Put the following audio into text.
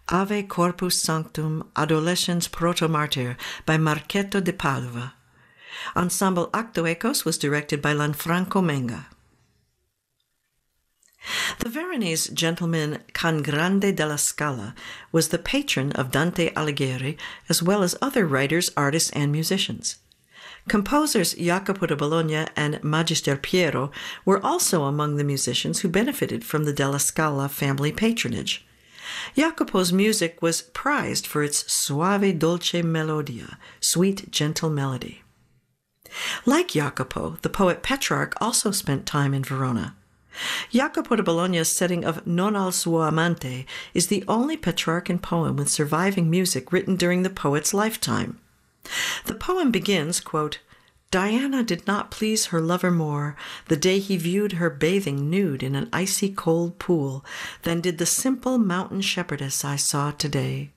Ave Corpus Sanctum, Adolescens Protomartyr by Marchetto de Padova. Ensemble Octoecos was directed by Lanfranco Menga. The Veronese gentleman Cangrande della Scala was the patron of Dante Alighieri, as well as other writers, artists, and musicians. Composers Jacopo da Bologna and Magister Piero were also among the musicians who benefited from the della Scala family patronage. Jacopo's music was prized for its suave dolce melodia, sweet, gentle melody. Like Jacopo, the poet Petrarch also spent time in Verona. Jacopo da Bologna's setting of Non al suo amante is the only Petrarchan poem with surviving music written during the poet's lifetime. The poem begins, quote, Diana did not please her lover more the day he viewed her bathing nude in an icy cold pool than did the simple mountain shepherdess I saw today.